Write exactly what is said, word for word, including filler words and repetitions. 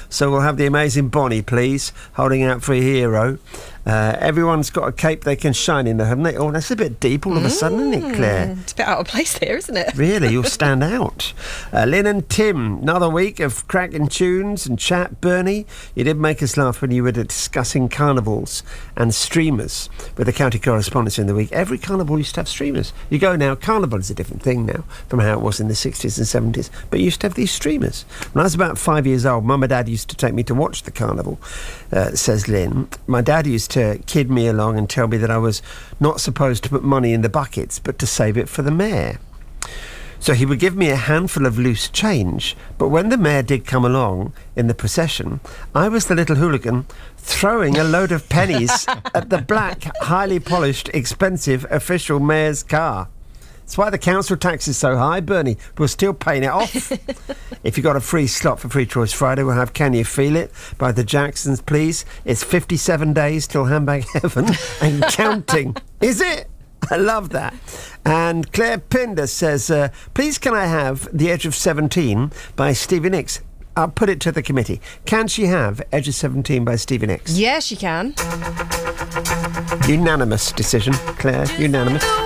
So we'll have the amazing Bonnie, please, holding out for a hero. Uh, everyone's got a cape they can shine in, haven't they? Oh, that's a bit deep all of a sudden, isn't it, Claire? It's a bit out of place here, isn't it? Really, you'll stand out. Uh, Lynn and Tim, another week of cracking tunes and chat. Bernie, you did make us laugh when you were discussing carnivals and streamers with the county correspondents in the week. Every carnival used to have streamers. You go now, carnival is a different thing now from how it was in the sixties and seventies, but you used to have these streamers. When I was about five years old, Mum and Dad used to take me to watch the carnival, uh, says Lynn. My dad used to kid me along and tell me that I was not supposed to put money in the buckets, but to save it for the mayor. So he would give me a handful of loose change, but when the mayor did come along in the procession, I was the little hooligan throwing a load of pennies at the black, highly polished, expensive official mayor's car. That's why the council tax is so high, Bernie. We're still paying it off. If you got a free slot for Free Choice Friday, we'll have Can You Feel It by the Jacksons, please. It's fifty-seven days till Handbag Heaven and counting. Is it? I love that. And Claire Pinder says, uh, please can I have The Edge of seventeen by Stevie Nicks? I'll put it to the committee. Can she have Edge of seventeen by Stevie Nicks? Yes, she can. Unanimous decision, Claire. Unanimous.